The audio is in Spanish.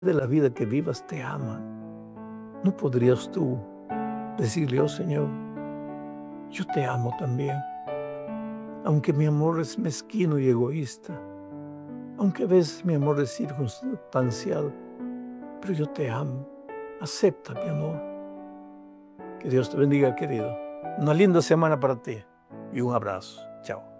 de la vida que vivas te ama. ¿No podrías tú decirle: "Oh Señor, yo te amo también, aunque mi amor es mezquino y egoísta, aunque a veces mi amor es circunstancial, pero yo te amo, acepta mi amor"? Que Dios te bendiga, querido. Una linda semana para ti y un abrazo. Chao.